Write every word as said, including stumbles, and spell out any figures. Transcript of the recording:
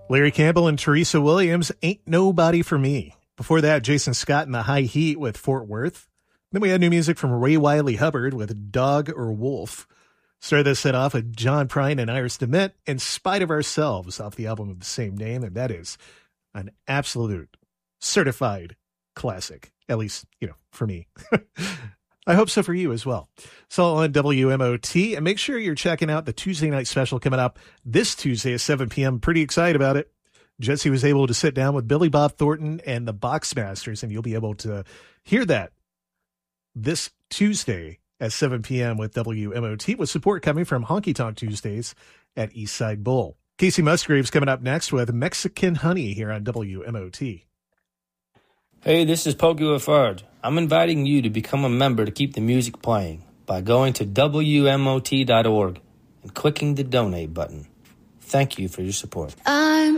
Larry Campbell and Teresa Williams, Ain't Nobody for Me. Before that, Jason Scott and the High Heat with Fort Worth. Then we had new music from Ray Wiley Hubbard with Dog or Wolf. Started this set off with John Prine and Iris DeMent, In Spite of Ourselves, off the album of the same name. And that is an absolute certified classic, at least, you know, for me. I hope so for you as well. So on W M O T, and make sure you're checking out the Tuesday night special coming up this Tuesday at seven p.m. Pretty excited about it. Jesse was able to sit down with Billy Bob Thornton and the Boxmasters, and you'll be able to hear that this Tuesday at seven p.m. with W M O T, with support coming from Honky Tonk Tuesdays at Eastside Bowl. Casey Musgraves coming up next with Mexican Honey here on W M O T. Hey, this is Pokey Lafarge. I'm inviting you to become a member to keep the music playing by going to W M O T dot org and clicking the donate button. Thank you for your support. I'm